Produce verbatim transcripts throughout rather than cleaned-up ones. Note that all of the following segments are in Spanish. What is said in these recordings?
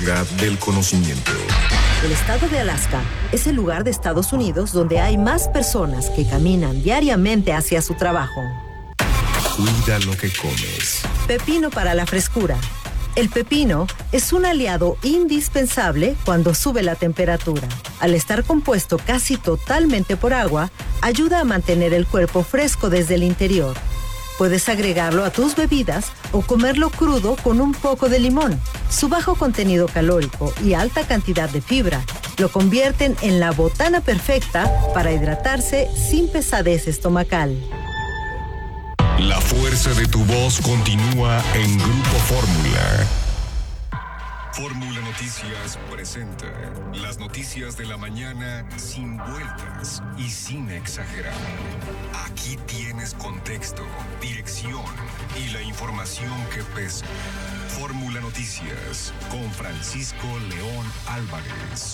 purga del conocimiento. El estado de Alaska es el lugar de Estados Unidos donde hay más personas que caminan diariamente hacia su trabajo. Cuida lo que comes. Pepino para la frescura. El pepino es un aliado indispensable cuando sube la temperatura. Al estar compuesto casi totalmente por agua, ayuda a mantener el cuerpo fresco desde el interior. Puedes agregarlo a tus bebidas o comerlo crudo con un poco de limón. Su bajo contenido calórico y alta cantidad de fibra lo convierten en la botana perfecta para hidratarse sin pesadez estomacal. La fuerza de tu voz continúa en Grupo Fórmula. Fórmula Noticias presenta las noticias de la mañana sin vueltas y sin exagerar. Aquí tienes contexto, dirección y la información que pesa. Fórmula Noticias con Francisco León Álvarez.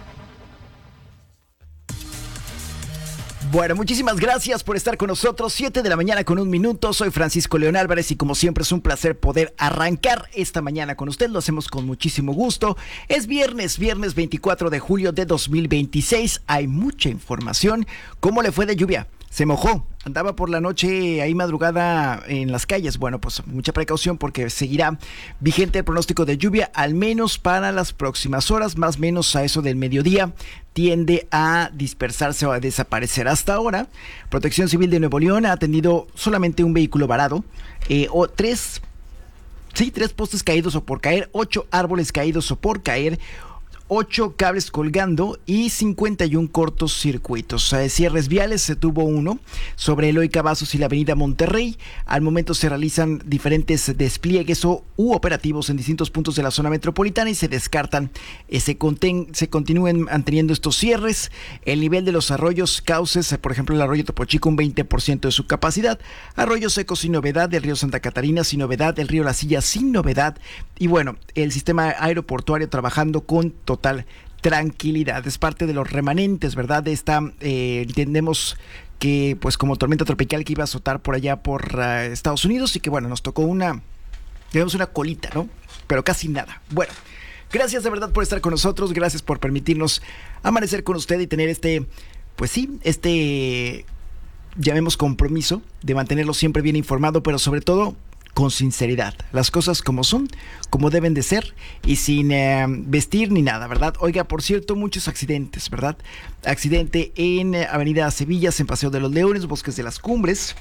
Bueno, muchísimas gracias por estar con nosotros. siete de la mañana con un minuto. Soy Francisco León Álvarez y como siempre es un placer poder arrancar esta mañana con usted. Lo hacemos con muchísimo gusto. Es viernes, viernes veinticuatro de julio de dos mil veintiséis. Hay mucha información. ¿Cómo le fue de lluvia? Se mojó, andaba por la noche ahí madrugada en las calles. Bueno, pues mucha precaución porque seguirá vigente el pronóstico de lluvia, al menos para las próximas horas, más o menos a eso del mediodía. Tiende a dispersarse o a desaparecer. Hasta ahora, Protección Civil de Nuevo León ha atendido solamente un vehículo varado, eh, o tres, sí, tres postes caídos o por caer, ocho árboles caídos o por caer, ocho cables colgando y cincuenta y uno cortocircuitos. Eh, cierres viales se tuvo uno sobre Eloy Cavazos y la avenida Monterrey. Al momento se realizan diferentes despliegues o u operativos en distintos puntos de la zona metropolitana y se descartan, eh, se, conten, se continúen manteniendo estos cierres. El nivel de los arroyos, cauces, eh, por ejemplo el arroyo Topo Chico un veinte por ciento de su capacidad, Arroyo Seco sin novedad, el río Santa Catarina sin novedad, el río La Silla sin novedad y bueno, el sistema aeroportuario trabajando con total tranquilidad. Es parte de los remanentes, ¿verdad? De esta, eh, entendemos que pues como tormenta tropical que iba a azotar por allá por uh, Estados Unidos y que bueno, nos tocó una, digamos una colita, ¿no? Pero casi nada. Bueno, gracias de verdad por estar con nosotros, gracias por permitirnos amanecer con usted y tener este, pues sí, este, llamemos compromiso de mantenerlo siempre bien informado, pero sobre todo con sinceridad, las cosas como son, como deben de ser y sin eh, vestir ni nada, ¿verdad? Oiga, por cierto, muchos accidentes, ¿verdad? Accidente en eh, Avenida Sevillas, en Paseo de los Leones, Bosques de las Cumbres,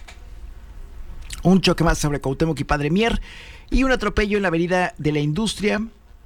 un choque más sobre Cuauhtémoc y Padre Mier y un atropello en la Avenida de la Industria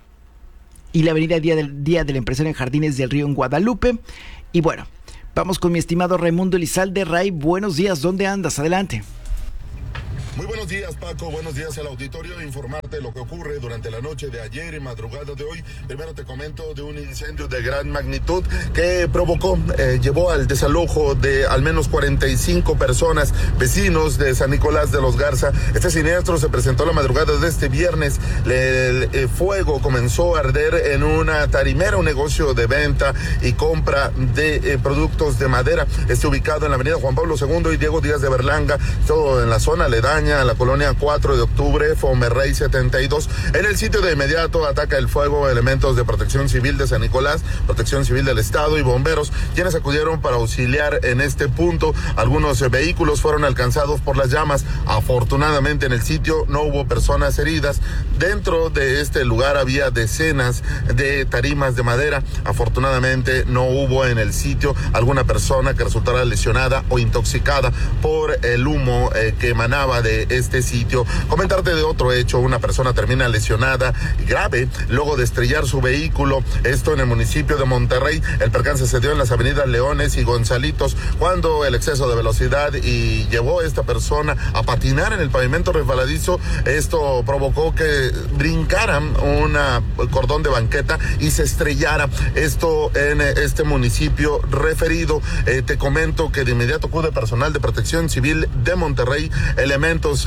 y la Avenida Día del, Día del Empresario en Jardines del Río en Guadalupe. Y bueno, vamos con mi estimado Raimundo Elizalde. Ray, buenos días, ¿dónde andas? Adelante. Muy buenos días, Paco. Buenos días al auditorio. Informarte lo que ocurre durante la noche de ayer y madrugada de hoy. Primero te comento de un incendio de gran magnitud que provocó, eh, llevó al desalojo de al menos cuarenta y cinco personas, vecinos de San Nicolás de los Garza. Este siniestro se presentó la madrugada de este viernes. El, el fuego comenzó a arder en una tarimera, un negocio de venta y compra de eh, productos de madera. Está ubicado en la avenida Juan Pablo segundo y Diego Díaz de Berlanga, todo en la zona aledaña a la colonia cuatro de octubre, Fomerrey setenta y dos. En el sitio de inmediato ataca el fuego elementos de Protección Civil de San Nicolás, Protección Civil del Estado y bomberos, quienes acudieron para auxiliar en este punto. Algunos eh, vehículos fueron alcanzados por las llamas. Afortunadamente en el sitio no hubo personas heridas. Dentro de este lugar había decenas de tarimas de madera. Afortunadamente no hubo en el sitio alguna persona que resultara lesionada o intoxicada por el humo eh, que emanaba de este sitio. Comentarte de otro hecho: una persona termina lesionada grave luego de estrellar su vehículo, esto en el municipio de Monterrey. El percance se dio en las avenidas Leones y Gonzalitos cuando el exceso de velocidad y llevó a esta persona a patinar en el pavimento resbaladizo. Esto provocó que brincaran un cordón de banqueta y se estrellara, esto en este municipio referido. Eh, te comento que de inmediato acude personal de Protección Civil de Monterrey, elementos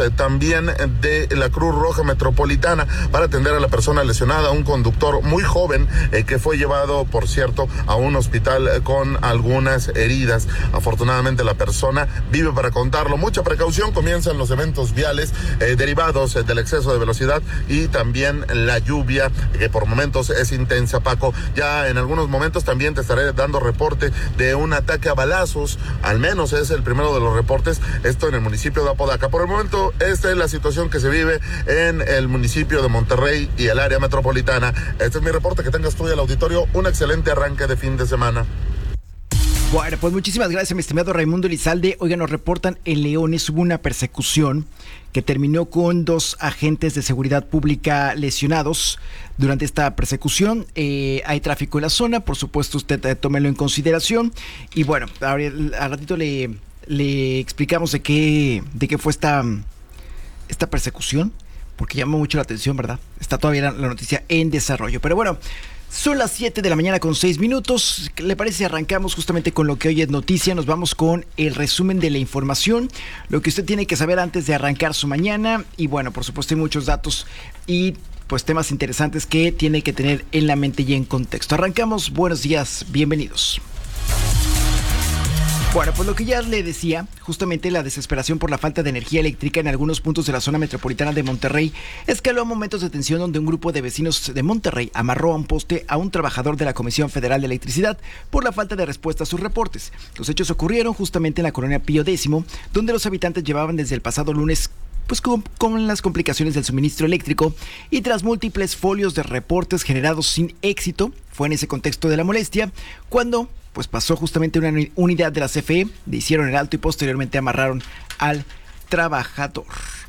eh, también de la Cruz Roja Metropolitana para atender a la persona lesionada, un conductor muy joven eh, que fue llevado, por cierto, a un hospital con algunas heridas. Afortunadamente la persona vive para contarlo. Mucha precaución, comienzan los eventos viales eh, derivados eh, del exceso de velocidad y también la lluvia, que por momentos es intensa, Paco. Ya en algunos momentos también te estaré dando reporte de un ataque a balazos, al menos es el primero de los reportes, esto en el municipio de Apodaca. Por el momento, esta es la situación que se vive en el municipio de Monterrey y el área metropolitana. Este es mi reporte, que tengas tú y el auditorio un excelente arranque de fin de semana. Bueno, pues muchísimas gracias, mi estimado Raimundo Elizalde. Oiga, nos reportan en Leones hubo una persecución que terminó con dos agentes de seguridad pública lesionados. Durante esta persecución eh, hay tráfico en la zona, por supuesto usted eh, tómelo en consideración. Y bueno, ahora, al ratito le, le explicamos de qué, de qué fue esta, esta persecución, porque llamó mucho la atención, ¿verdad? Está todavía la, la noticia en desarrollo, pero bueno. Son las siete de la mañana con seis minutos. ¿Le parece si arrancamos justamente con lo que hoy es noticia? Nos vamos con el resumen de la información, lo que usted tiene que saber antes de arrancar su mañana. Y bueno, por supuesto hay muchos datos y pues temas interesantes que tiene que tener en la mente y en contexto. Arrancamos, buenos días, bienvenidos. Bueno, pues lo que ya le decía, justamente la desesperación por la falta de energía eléctrica en algunos puntos de la zona metropolitana de Monterrey escaló a momentos de tensión donde un grupo de vecinos de Monterrey amarró a un poste a un trabajador de la Comisión Federal de Electricidad por la falta de respuesta a sus reportes. Los hechos ocurrieron justamente en la colonia Pío X, donde los habitantes llevaban desde el pasado lunes pues con, con las complicaciones del suministro eléctrico y tras múltiples folios de reportes generados sin éxito. Fue en ese contexto de la molestia cuando pues pasó justamente una unidad de la C F E, le hicieron el alto y posteriormente amarraron al trabajador.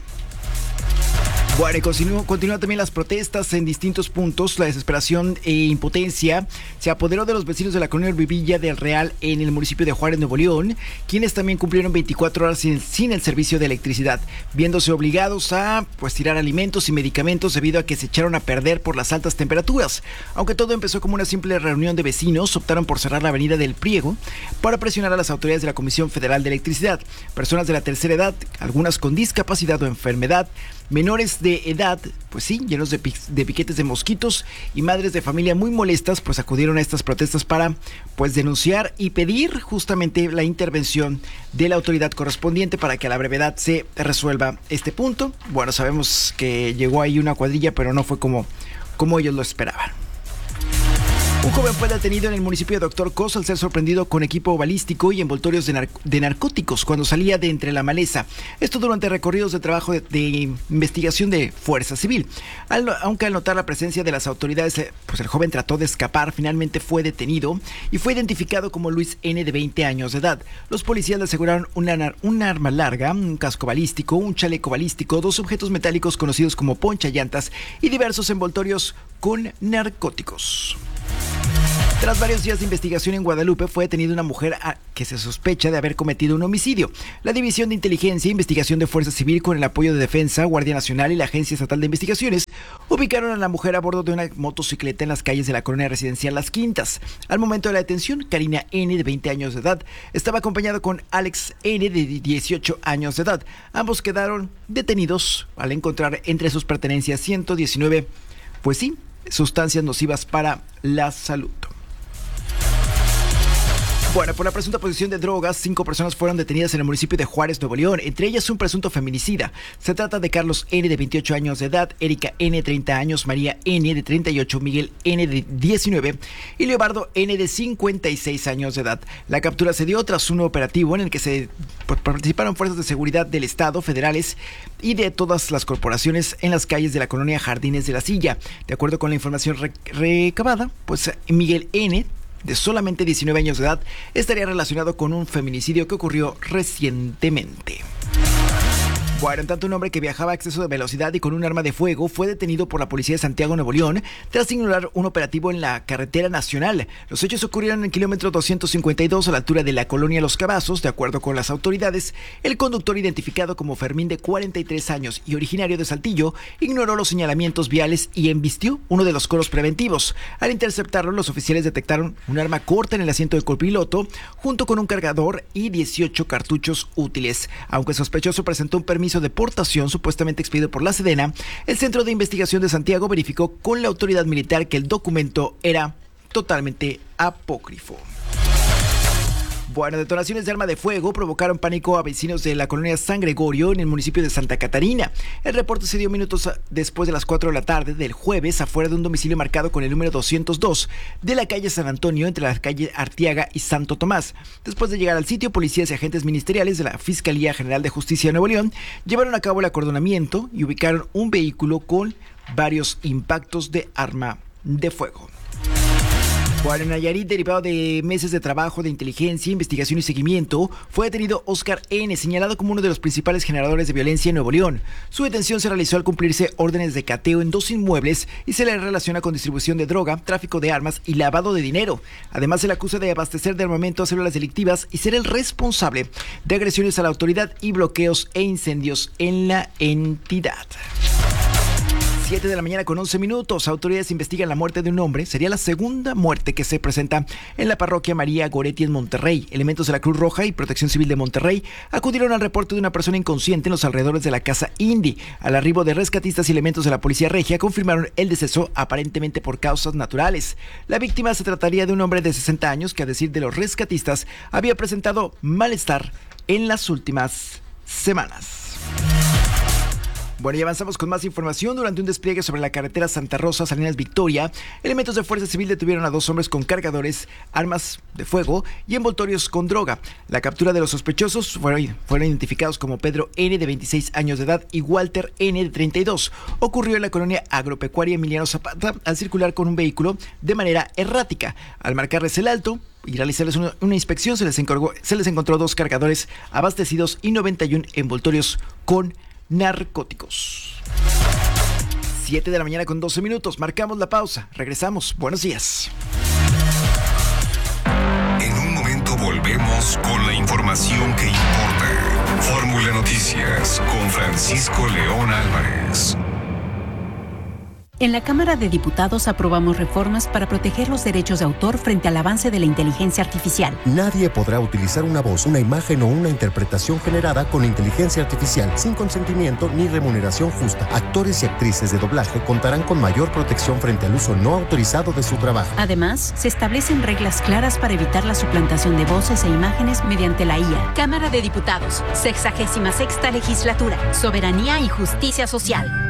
Bueno, y continúan continúa también las protestas en distintos puntos. La desesperación e impotencia se apoderó de los vecinos de la colonia Vivilla del Real en el municipio de Juárez, Nuevo León, quienes también cumplieron veinticuatro horas sin, sin el servicio de electricidad, viéndose obligados a pues tirar alimentos y medicamentos debido a que se echaron a perder por las altas temperaturas. Aunque todo empezó como una simple reunión de vecinos, optaron por cerrar la avenida del Priego para presionar a las autoridades de la Comisión Federal de Electricidad. Personas de la tercera edad, algunas con discapacidad o enfermedad, menores de edad, pues sí, llenos de, pi- de piquetes de mosquitos y madres de familia muy molestas, pues acudieron a estas protestas para pues denunciar y pedir justamente la intervención de la autoridad correspondiente para que a la brevedad se resuelva este punto. Bueno, sabemos que llegó ahí una cuadrilla, pero no fue como, como ellos lo esperaban. Un joven fue detenido en el municipio de Doctor Cos al ser sorprendido con equipo balístico y envoltorios de, nar- de narcóticos cuando salía de entre la maleza. Esto durante recorridos de trabajo de, de investigación de Fuerza Civil. Al, aunque al notar la presencia de las autoridades, pues el joven trató de escapar, finalmente fue detenido y fue identificado como Luis N. de veinte años de edad. Los policías le aseguraron una, una arma larga, un casco balístico, un chaleco balístico, dos objetos metálicos conocidos como ponchallantas y diversos envoltorios con narcóticos. Tras varios días de investigación en Guadalupe, fue detenida una mujer a que se sospecha de haber cometido un homicidio. La División de Inteligencia e Investigación de Fuerza Civil, con el apoyo de Defensa, Guardia Nacional y la Agencia Estatal de Investigaciones, ubicaron a la mujer a bordo de una motocicleta en las calles de la colonia residencial Las Quintas. Al momento de la detención, Karina N., de veinte años de edad, estaba acompañado con Alex N., de dieciocho años de edad. Ambos quedaron detenidos al encontrar entre sus pertenencias ciento diecinueve, pues sí, sustancias nocivas para la salud. Bueno, por la presunta posesión de drogas, cinco personas fueron detenidas en el municipio de Juárez, Nuevo León, entre ellas un presunto feminicida. Se trata de Carlos N., de veintiocho años de edad, Erika N., de treinta años, María N., de treinta y ocho, Miguel N., de diecinueve y Leobardo N., de cincuenta y seis años de edad. La captura se dio tras un operativo en el que se pues, participaron fuerzas de seguridad del Estado, federales y de todas las corporaciones en las calles de la colonia Jardines de la Silla. De acuerdo con la información re- recabada, pues Miguel N., de solamente diecinueve años de edad, estaría relacionado con un feminicidio que ocurrió recientemente. Bueno, en tanto, un hombre que viajaba a exceso de velocidad y con un arma de fuego fue detenido por la policía de Santiago, Nuevo León, tras ignorar un operativo en la carretera nacional. Los hechos ocurrieron en el kilómetro doscientos cincuenta y dos a la altura de la colonia Los Cavazos. De acuerdo con las autoridades, el conductor, identificado como Fermín, de cuarenta y tres años y originario de Saltillo, ignoró los señalamientos viales y embistió uno de los coros preventivos. Al interceptarlo, los oficiales detectaron un arma corta en el asiento del copiloto, junto con un cargador y dieciocho cartuchos útiles. Aunque el sospechoso presentó un permiso permiso de portación supuestamente expedido por la Sedena, el Centro de Investigación de Santiago verificó con la autoridad militar que el documento era totalmente apócrifo. Bueno, detonaciones de arma de fuego provocaron pánico a vecinos de la colonia San Gregorio en el municipio de Santa Catarina. El reporte se dio minutos después de las cuatro de la tarde del jueves afuera de un domicilio marcado con el número doscientos dos de la calle San Antonio entre la calle Artiaga y Santo Tomás. Después de llegar al sitio, policías y agentes ministeriales de la Fiscalía General de Justicia de Nuevo León llevaron a cabo el acordonamiento y ubicaron un vehículo con varios impactos de arma de fuego. Bueno, en Nayarit, derivado de meses de trabajo de inteligencia, investigación y seguimiento, fue detenido Oscar N., señalado como uno de los principales generadores de violencia en Nuevo León. Su detención se realizó al cumplirse órdenes de cateo en dos inmuebles y se le relaciona con distribución de droga, tráfico de armas y lavado de dinero. Además, se le acusa de abastecer de armamento a células delictivas y ser el responsable de agresiones a la autoridad y bloqueos e incendios en la entidad. siete de la mañana con once minutos. Autoridades investigan la muerte de un hombre. Sería la segunda muerte que se presenta en la parroquia María Goretti en Monterrey. Elementos de la Cruz Roja y Protección Civil de Monterrey acudieron al reporte de una persona inconsciente en los alrededores de la casa Indy. Al arribo de rescatistas y elementos de la Policía Regia confirmaron el deceso aparentemente por causas naturales. La víctima se trataría de un hombre de sesenta años que, a decir de los rescatistas, había presentado malestar en las últimas semanas. Bueno, y avanzamos con más información. Durante un despliegue sobre la carretera Santa Rosa, Salinas Victoria, elementos de Fuerza Civil detuvieron a dos hombres con cargadores, armas de fuego y envoltorios con droga. La captura de los sospechosos fueron, fueron identificados como Pedro N., de veintiséis años de edad, y Walter N., de treinta y dos. Ocurrió en la colonia agropecuaria Emiliano Zapata al circular con un vehículo de manera errática. Al marcarles el alto y realizarles una, una inspección, se les, encargó, se les encontró dos cargadores abastecidos y noventa y uno envoltorios con narcóticos. siete de la mañana con doce minutos. Marcamos la pausa. Regresamos. Buenos días. En un momento volvemos con la información que importa. Fórmula Noticias con Francisco León Álvarez. En la Cámara de Diputados aprobamos reformas para proteger los derechos de autor frente al avance de la inteligencia artificial. Nadie podrá utilizar una voz, una imagen o una interpretación generada con inteligencia artificial sin consentimiento ni remuneración justa. Actores y actrices de doblaje contarán con mayor protección frente al uso no autorizado de su trabajo. Además, se establecen reglas claras para evitar la suplantación de voces e imágenes mediante la I A. Cámara de Diputados, sexagésima sexta legislatura, soberanía y justicia social.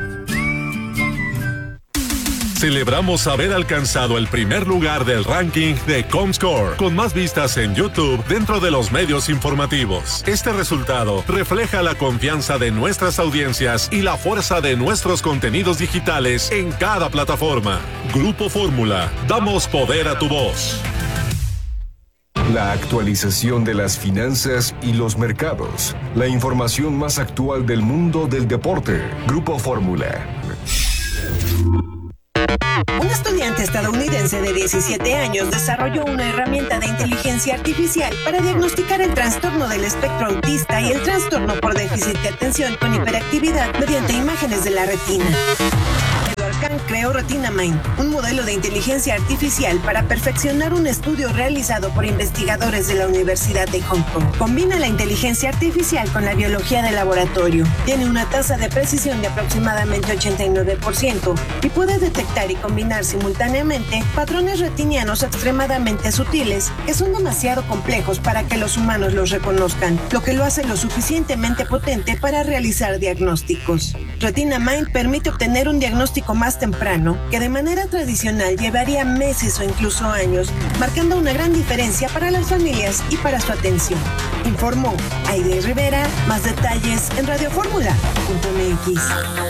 Celebramos haber alcanzado el primer lugar del ranking de Comscore, con más vistas en YouTube dentro de los medios informativos. Este resultado refleja la confianza de nuestras audiencias y la fuerza de nuestros contenidos digitales en cada plataforma. Grupo Fórmula, damos poder a tu voz. La actualización de las finanzas y los mercados. La información más actual del mundo del deporte. Grupo Fórmula. Un estudiante estadounidense de diecisiete años desarrolló una herramienta de inteligencia artificial para diagnosticar el trastorno del espectro autista y el trastorno por déficit de atención con hiperactividad mediante imágenes de la retina. Edward Kang creó RetinaMind, un modelo de inteligencia artificial para perfeccionar un estudio realizado por investigadores de la Universidad de Hong Kong. Combina la inteligencia artificial con la biología de laboratorio. Tiene una tasa de precisión de aproximadamente ochenta y nueve por ciento y puede detectar y combinar simultáneamente patrones retinianos extremadamente sutiles que son demasiado complejos para que los humanos los reconozcan, lo que lo hace lo suficientemente potente para realizar diagnósticos. RetinaMind permite obtener un diagnóstico más temprano que de manera tradicional llevaría meses o incluso años, marcando una gran diferencia para las familias y para su atención. Informó Aide Rivera. Más detalles en radio fórmula punto m x.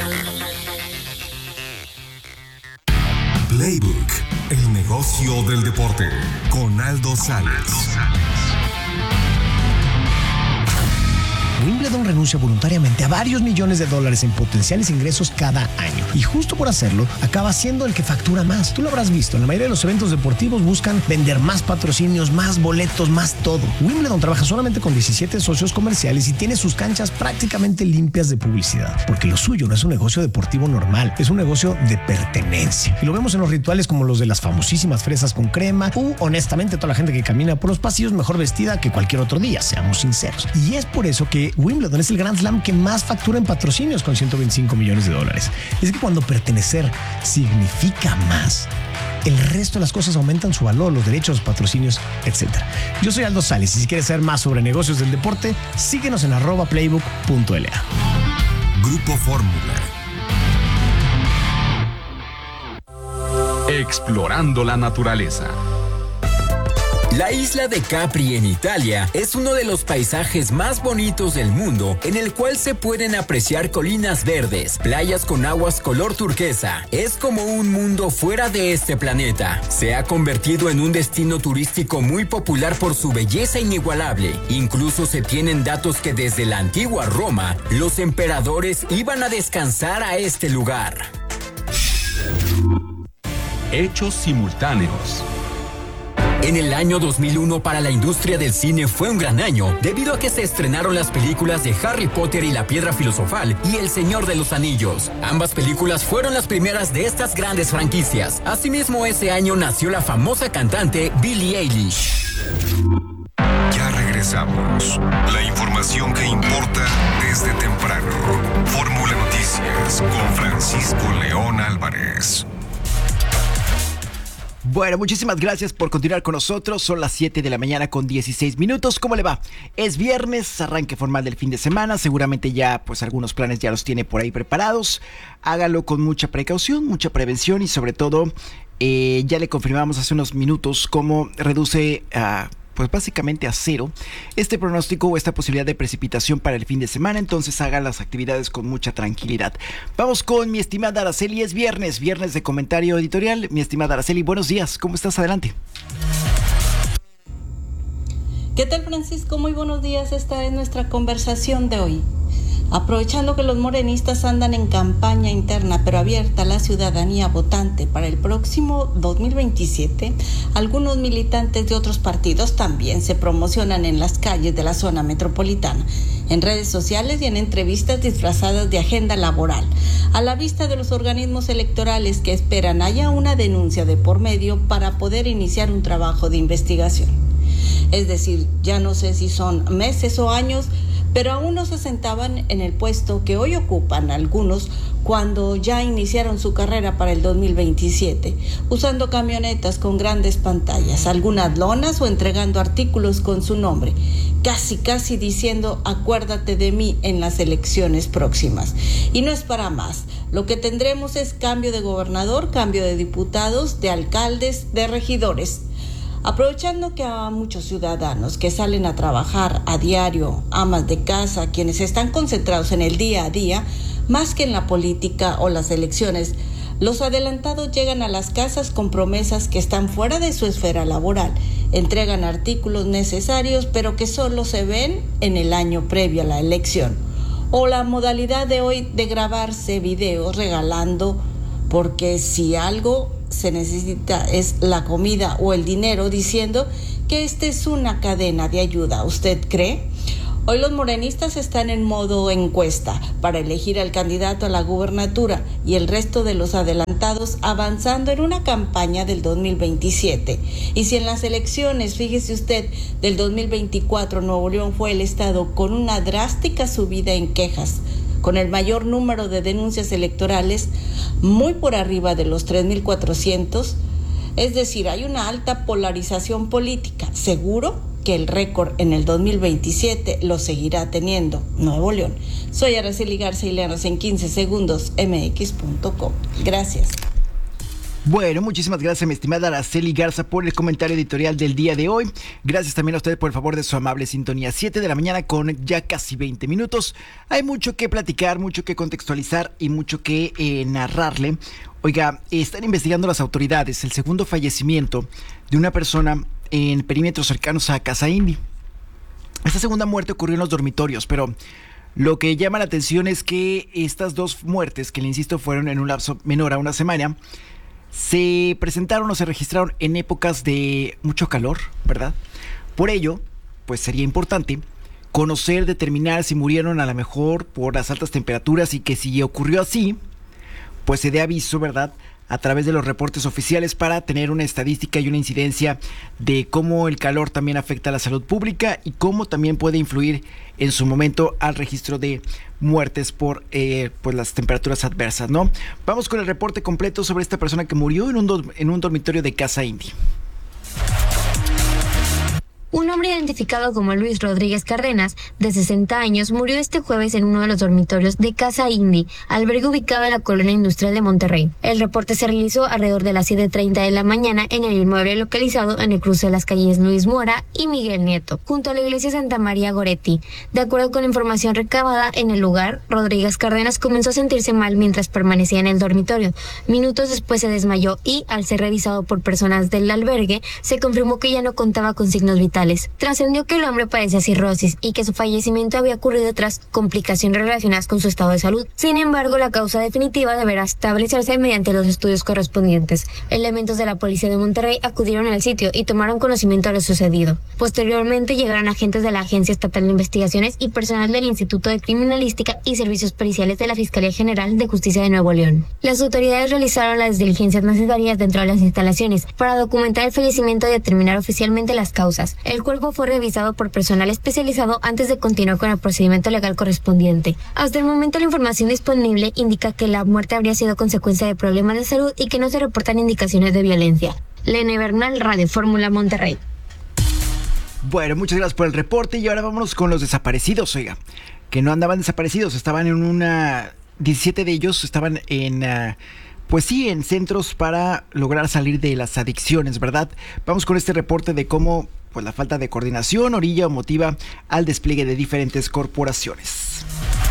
Playbook, el negocio del deporte, con Aldo Sales. Wimbledon renuncia voluntariamente a varios millones de dólares en potenciales ingresos cada año. Y justo por hacerlo, acaba siendo el que factura más. Tú lo habrás visto, en la mayoría de los eventos deportivos buscan vender más patrocinios, más boletos, más todo. Wimbledon trabaja solamente con diecisiete socios comerciales y tiene sus canchas prácticamente limpias de publicidad. Porque lo suyo no es un negocio deportivo normal, es un negocio de pertenencia. Y lo vemos en los rituales como los de las famosísimas fresas con crema u, honestamente, toda la gente que camina por los pasillos mejor vestida que cualquier otro día, seamos sinceros. Y es por eso que porque Wimbledon es el Grand Slam que más factura en patrocinios con ciento veinticinco millones de dólares. Es que cuando pertenecer significa más, el resto de las cosas aumentan su valor, los derechos, patrocinios, etcétera. Yo soy Aldo Sales y si quieres saber más sobre negocios del deporte, síguenos en arroba playbook punto l a. Grupo Fórmula. Explorando la naturaleza. La isla de Capri en Italia es uno de los paisajes más bonitos del mundo, en el cual se pueden apreciar colinas verdes, playas con aguas color turquesa. Es como un mundo fuera de este planeta. Se ha convertido en un destino turístico muy popular por su belleza inigualable. Incluso se tienen datos que desde la antigua Roma, los emperadores iban a descansar a este lugar. Hechos simultáneos. En el año dos mil uno para la industria del cine fue un gran año, debido a que se estrenaron las películas de Harry Potter y la Piedra Filosofal y El Señor de los Anillos. Ambas películas fueron las primeras de estas grandes franquicias. Asimismo, ese año nació la famosa cantante Billie Eilish. Ya regresamos. La información que importa desde temprano. Fórmula Noticias con Francisco León Álvarez. Bueno, muchísimas gracias por continuar con nosotros. Son las siete de la mañana con dieciséis minutos. ¿Cómo le va? Es viernes, arranque formal del fin de semana. Seguramente ya, pues, algunos planes ya los tiene por ahí preparados. Hágalo con mucha precaución, mucha prevención y sobre todo, eh, ya le confirmamos hace unos minutos cómo reduce a... Uh, pues básicamente a cero este pronóstico o esta posibilidad de precipitación para el fin de semana. Entonces hagan las actividades con mucha tranquilidad. Vamos con mi estimada Araceli. Es viernes, viernes de comentario editorial. Mi estimada Araceli, buenos días. ¿Cómo estás? Adelante. ¿Qué tal, Francisco? Muy buenos días. Esta es nuestra conversación de hoy. Aprovechando que los morenistas andan en campaña interna pero abierta a la ciudadanía votante para el próximo dos mil veintisiete, algunos militantes de otros partidos también se promocionan en las calles de la zona metropolitana, en redes sociales y en entrevistas disfrazadas de agenda laboral, a la vista de los organismos electorales que esperan haya una denuncia de por medio para poder iniciar un trabajo de investigación. Es decir, ya no sé si son meses o años, pero aún no se sentaban en el puesto que hoy ocupan algunos cuando ya iniciaron su carrera para el dos mil veintisiete, usando camionetas con grandes pantallas, algunas lonas o entregando artículos con su nombre, casi casi diciendo acuérdate de mí en las elecciones próximas. Y no es para más, lo que tendremos es cambio de gobernador, cambio de diputados, de alcaldes, de regidores. Aprovechando que a muchos ciudadanos que salen a trabajar a diario, amas de casa, quienes están concentrados en el día a día, más que en la política o las elecciones, los adelantados llegan a las casas con promesas que están fuera de su esfera laboral, entregan artículos necesarios pero que solo se ven en el año previo a la elección, o la modalidad de hoy de grabarse videos regalando, porque si algo se necesita es la comida o el dinero, diciendo que esta es una cadena de ayuda. ¿Usted cree? Hoy los morenistas están en modo encuesta para elegir al candidato a la gubernatura y el resto de los adelantados avanzando en una campaña del dos mil veintisiete. Y si en las elecciones, fíjese usted, del dos mil veinticuatro Nuevo León fue el estado con una drástica subida en quejas, con el mayor número de denuncias electorales, muy por arriba de los tres mil cuatrocientos, es decir, hay una alta polarización política. Seguro que el récord en el dos mil veintisiete lo seguirá teniendo Nuevo León. Soy Araceli Garza y léanos en quince segundos m x punto com. Gracias. Bueno, muchísimas gracias, mi estimada Araceli Garza, por el comentario editorial del día de hoy. Gracias también a ustedes por el favor de su amable sintonía. siete de la mañana con ya casi veinte minutos. Hay mucho que platicar, mucho que contextualizar y mucho que eh, narrarle. Oiga, están investigando las autoridades el segundo fallecimiento de una persona en perímetros cercanos a Casa Indy. Esta segunda muerte ocurrió en los dormitorios, pero lo que llama la atención es que estas dos muertes, que le insisto fueron en un lapso menor a una semana, se presentaron o se registraron en épocas de mucho calor, ¿verdad? Por ello, pues sería importante conocer, determinar si murieron a lo mejor por las altas temperaturas y que si ocurrió así, pues se dé aviso, ¿verdad?, a través de los reportes oficiales para tener una estadística y una incidencia de cómo el calor también afecta a la salud pública y cómo también puede influir en su momento al registro de muertes por eh, pues las temperaturas adversas, ¿no? Vamos con el reporte completo sobre esta persona que murió en un, do- en un dormitorio de Casa Indy. Un hombre identificado como Luis Rodríguez Cárdenas, de sesenta años, murió este jueves en uno de los dormitorios de Casa Indy, albergue ubicado en la colonia industrial de Monterrey. El reporte se realizó alrededor de las siete treinta de la mañana en el inmueble localizado en el cruce de las calles Luis Mora y Miguel Nieto, junto a la iglesia Santa María Goretti. De acuerdo con la información recabada en el lugar, Rodríguez Cárdenas comenzó a sentirse mal mientras permanecía en el dormitorio. Minutos después se desmayó y, al ser revisado por personas del albergue, se confirmó que ya no contaba con signos vitales. Trascendió que el hombre padecía cirrosis y que su fallecimiento había ocurrido tras complicaciones relacionadas con su estado de salud. Sin embargo, la causa definitiva deberá establecerse mediante los estudios correspondientes. Elementos de la policía de Monterrey acudieron al sitio y tomaron conocimiento de lo sucedido. Posteriormente llegaron agentes de la Agencia Estatal de Investigaciones y personal del Instituto de Criminalística y Servicios Periciales de la Fiscalía General de Justicia de Nuevo León. Las autoridades realizaron las diligencias necesarias dentro de las instalaciones para documentar el fallecimiento y determinar oficialmente las causas. El cuerpo fue revisado por personal especializado antes de continuar con el procedimiento legal correspondiente. Hasta el momento, la información disponible indica que la muerte habría sido consecuencia de problemas de salud y que no se reportan indicaciones de violencia. Lene Bernal, Radio Fórmula, Monterrey. Bueno, muchas gracias por el reporte y ahora vámonos con los desaparecidos, oiga, que no andaban desaparecidos, estaban en una... diecisiete de ellos estaban en... Uh, Pues sí, en centros para lograr salir de las adicciones, ¿verdad? Vamos con este reporte de cómo pues, la falta de coordinación orilla o motiva al despliegue de diferentes corporaciones.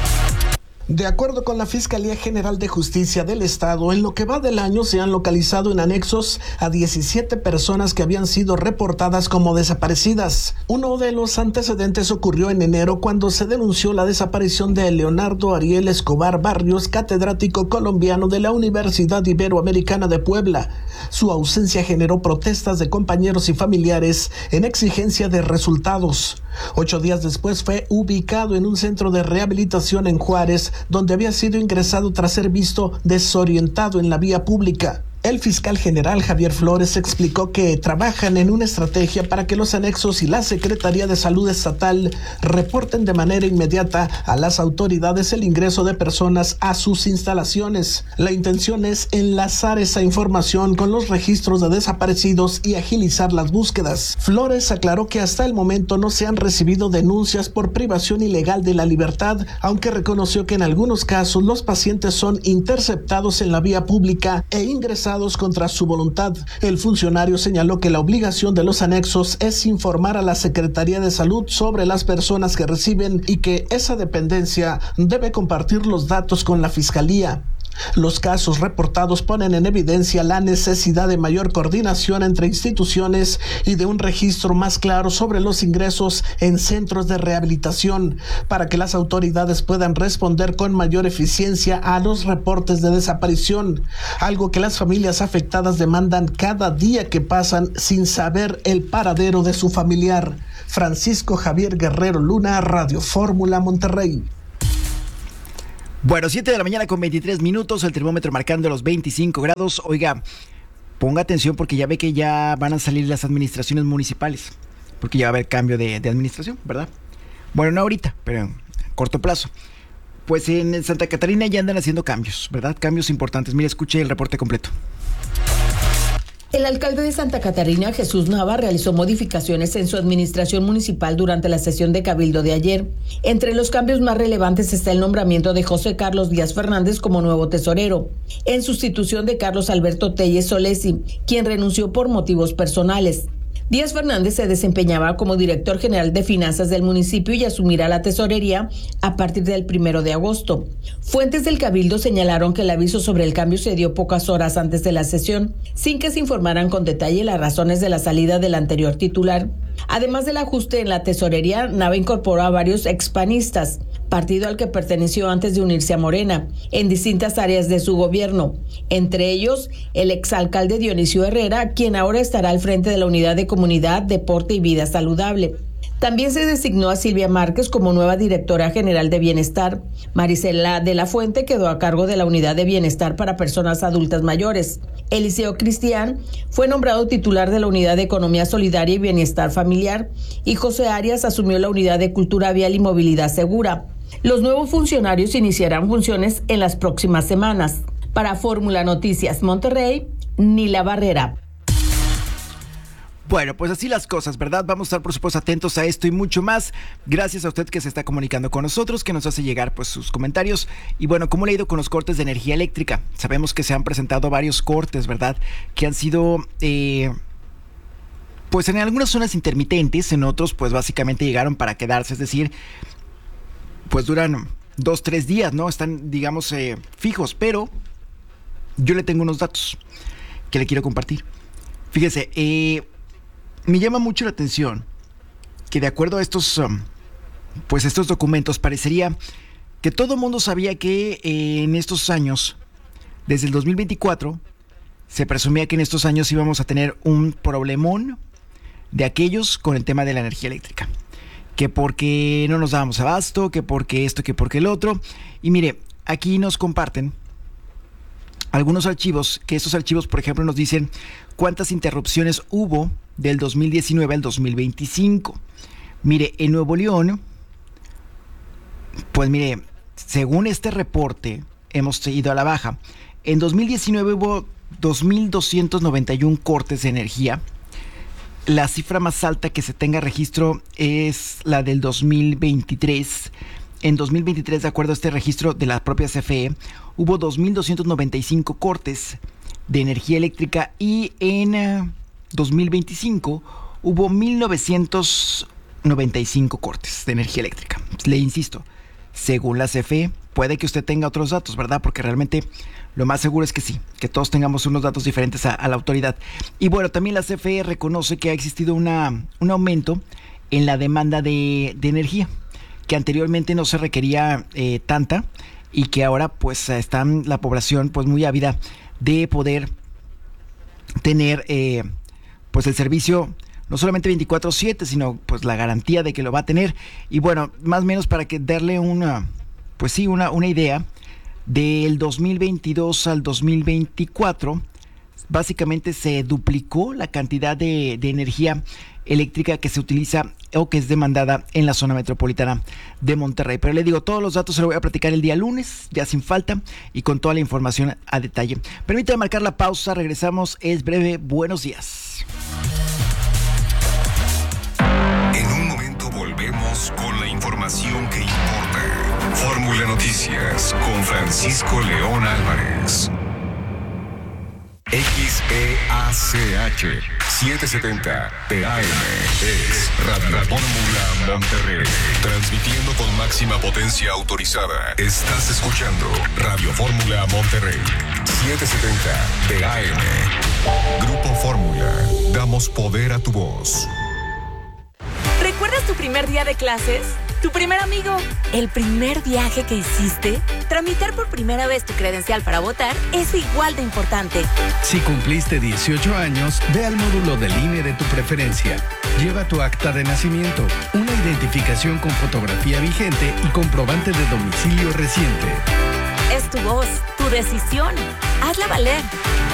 De acuerdo con la Fiscalía General de Justicia del Estado, en lo que va del año se han localizado en anexos a diecisiete personas que habían sido reportadas como desaparecidas. Uno de los antecedentes ocurrió en enero cuando se denunció la desaparición de Leonardo Ariel Escobar Barrios, catedrático colombiano de la Universidad Iberoamericana de Puebla. Su ausencia generó protestas de compañeros y familiares en exigencia de resultados. Ocho días después fue ubicado en un centro de rehabilitación en Juárez, donde había sido ingresado tras ser visto desorientado en la vía pública. El fiscal general Javier Flores explicó que trabajan en una estrategia para que los anexos y la Secretaría de Salud Estatal reporten de manera inmediata a las autoridades el ingreso de personas a sus instalaciones. La intención es enlazar esa información con los registros de desaparecidos y agilizar las búsquedas. Flores aclaró que hasta el momento no se han recibido denuncias por privación ilegal de la libertad, aunque reconoció que en algunos casos los pacientes son interceptados en la vía pública e ingresados contra su voluntad. El funcionario señaló que la obligación de los anexos es informar a la Secretaría de Salud sobre las personas que reciben y que esa dependencia debe compartir los datos con la Fiscalía. Los casos reportados ponen en evidencia la necesidad de mayor coordinación entre instituciones y de un registro más claro sobre los ingresos en centros de rehabilitación para que las autoridades puedan responder con mayor eficiencia a los reportes de desaparición, algo que las familias afectadas demandan cada día que pasan sin saber el paradero de su familiar. Francisco Javier Guerrero Luna, Radio Fórmula, Monterrey. Bueno, siete de la mañana con veintitrés minutos, el termómetro marcando los veinticinco grados. Oiga, ponga atención porque ya ve que ya van a salir las administraciones municipales, porque ya va a haber cambio de, de administración, ¿verdad? Bueno, no ahorita, pero en corto plazo. Pues en Santa Catarina ya andan haciendo cambios, ¿verdad? Cambios importantes. Mire, escuche el reporte completo. El alcalde de Santa Catarina, Jesús Nava, realizó modificaciones en su administración municipal durante la sesión de Cabildo de ayer. Entre los cambios más relevantes está el nombramiento de José Carlos Díaz Fernández como nuevo tesorero, en sustitución de Carlos Alberto Telles Solesi, quien renunció por motivos personales. Díaz Fernández se desempeñaba como director general de finanzas del municipio y asumirá la tesorería a partir del primero de agosto. Fuentes del Cabildo señalaron que el aviso sobre el cambio se dio pocas horas antes de la sesión, sin que se informaran con detalle las razones de la salida del anterior titular. Además del ajuste en la tesorería, Nava incorporó a varios expanistas, partido al que perteneció antes de unirse a Morena, en distintas áreas de su gobierno. Entre ellos, el exalcalde Dionisio Herrera, quien ahora estará al frente de la Unidad de Comunidad, Deporte y Vida Saludable. También se designó a Silvia Márquez como nueva directora general de Bienestar. Marisela de la Fuente quedó a cargo de la Unidad de Bienestar para Personas Adultas Mayores. Eliseo Cristián fue nombrado titular de la Unidad de Economía Solidaria y Bienestar Familiar y José Arias asumió la Unidad de Cultura Vial y Movilidad Segura. Los nuevos funcionarios iniciarán funciones en las próximas semanas. Para Fórmula Noticias Monterrey, Nila Barrera. Bueno, pues así las cosas, ¿verdad? Vamos a estar, por supuesto, atentos a esto y mucho más. Gracias a usted que se está comunicando con nosotros, que nos hace llegar pues sus comentarios. Y bueno, ¿cómo le ha ido con los cortes de energía eléctrica? Sabemos que se han presentado varios cortes, ¿verdad? Que han sido, eh, pues en algunas zonas intermitentes, en otros pues básicamente llegaron para quedarse. Es decir, pues duran dos, tres días, ¿no? Están, digamos, eh, fijos, pero yo le tengo unos datos que le quiero compartir. Fíjese, eh... me llama mucho la atención que de acuerdo a estos, um, pues estos documentos, parecería que todo el mundo sabía que eh, en estos años, desde el dos mil veinticuatro, se presumía que en estos años íbamos a tener un problemón de aquellos con el tema de la energía eléctrica. Que porque no nos dábamos abasto, que porque esto, que porque el otro. Y mire, aquí nos comparten algunos archivos, que estos archivos, por ejemplo, nos dicen cuántas interrupciones hubo del dos mil diecinueve al dos mil veinticinco. Mire, en Nuevo León, pues mire, según este reporte, hemos ido a la baja. En dos mil diecinueve hubo dos mil doscientos noventa y uno cortes de energía. La cifra más alta que se tenga registro es la del dos mil veintitrés. En dos mil veintitrés, de acuerdo a este registro de la propia C F E, hubo dos mil doscientos noventa y cinco cortes de energía eléctrica y en uh, dos mil veinticinco hubo mil novecientos noventa y cinco cortes de energía eléctrica. Le insisto, según la C F E, puede que usted tenga otros datos, ¿verdad? Porque realmente lo más seguro es que sí, que todos tengamos unos datos diferentes a, a la autoridad. Y bueno, también la C F E reconoce que ha existido una, un aumento en la demanda de, de energía, que anteriormente no se requería eh, tanta y que ahora pues está la población pues muy ávida de poder tener eh, pues el servicio no solamente veinticuatro siete, sino pues la garantía de que lo va a tener. Y bueno, más o menos para que darle una pues sí, una, una idea, del dos mil veintidós al dos mil veinticuatro básicamente se duplicó la cantidad de, de energía eléctrica que se utiliza o que es demandada en la zona metropolitana de Monterrey. Pero le digo, todos los datos se los voy a platicar el día lunes, ya sin falta, y con toda la información a detalle. Permítame marcar la pausa, regresamos, es breve, buenos días. En un momento volvemos con la información que importa. Fórmula Noticias con Francisco León Álvarez. X E A C H setecientos setenta P A M es Radio Fórmula Monterrey, transmitiendo con máxima potencia autorizada. Estás escuchando Radio Fórmula Monterrey setecientos setenta P A M. Grupo Fórmula, damos poder a tu voz. ¿Recuerdas tu primer día de clases? ¿Tu primer amigo? ¿El primer viaje que hiciste? Tramitar por primera vez tu credencial para votar es igual de importante. Si cumpliste dieciocho años, ve al módulo del I N E de tu preferencia. Lleva tu acta de nacimiento, una identificación con fotografía vigente y comprobante de domicilio reciente. Es tu voz, tu decisión. Hazla valer.